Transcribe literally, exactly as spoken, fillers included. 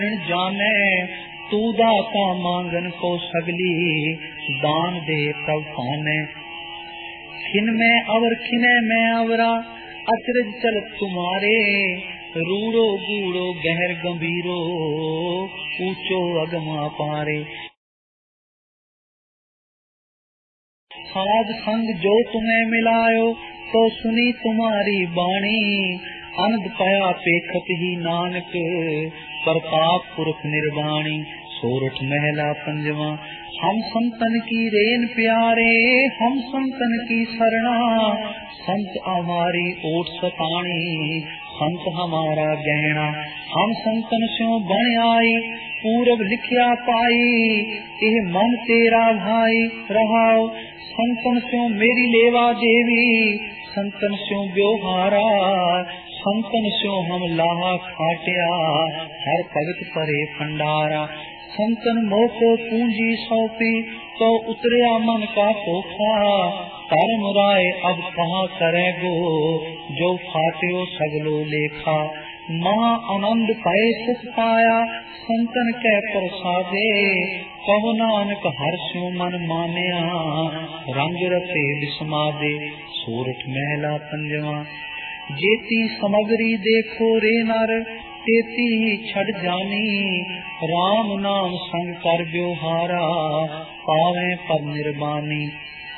जाने तू दाता मांगन को सगली दान दे तब पाने। खिन में अवर खिने में अवरा अचरज चलत तुम्हारे रूड़ो गूड़ो गहर गंभीरो ऊंचो अगमा पारे। साध संग जो तुम्हें मिलायो तो सुनी तुम्हारी बाणी अनंद पया पेखत ही नानक प्रताप पुरख निर्वाणी। सोरठ महला पंजवा। हम संतन की रेन प्यारे हम संतन की सरना संत हमारी ओट सताणी संत हमारा गहना। हम संतन स्यों बन आई पूरब लिखिया पाई यह मन तेरा भाई रहाओ। संतन स्यों मेरी लेवा देवी संतन स्यों ब्योहारा संतन स्यों हम लाहा खाटिया हर भगत परे भंडारा। संतन मोह को पूंजी सौंपी तो उतरिया मन का पोखा धर्म राय अब कहाँ करेगो जो फाटियो सगलो लेखा। महा आनंद पाए सुख पाया संतन के प्रसादे कहो नानक हर्षो मन मानिया रंग रते विस्मादे। सोरठ महला पंजवा। जेती समगरी देखो रे नर तेती छड़ जानी राम नाम संग कर ब्योहारा पावे पर निर्वाणी।